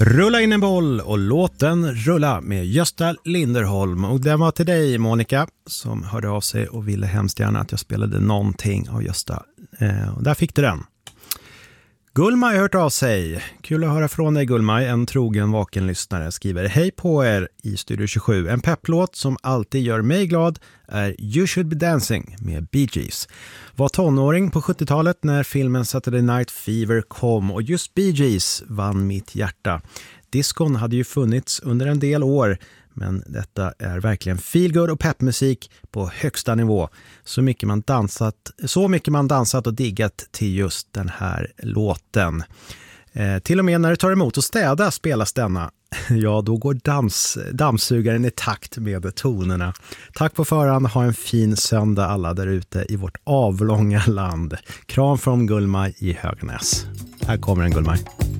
Rulla in en boll och låt den rulla med Gösta Linderholm. Och den var till dig, Monica, som hörde av sig och ville hemskt gärna att jag spelade någonting av Gösta. Och där fick du den. Gullmaj har hört av sig. Kul att höra från dig, Gullmaj. En trogen vakenlyssnare skriver: hej på er i Studio 27. En pepplåt som alltid gör mig glad är You Should Be Dancing med Bee Gees. Var tonåring på 70-talet när filmen Saturday Night Fever kom och just Bee Gees vann mitt hjärta. Diskon hade ju funnits under en del år, men detta är verkligen feelgood och peppmusik på högsta nivå. Så mycket man dansat och diggat till just den här låten. Till och med när det tar emot att städa spelas denna. Ja, då går dammsugaren i takt med tonerna. Tack på förhand, ha en fin söndag alla där ute i vårt avlånga land. Kram från Gullmaj i Högnäs. Här kommer en, Gullmaj.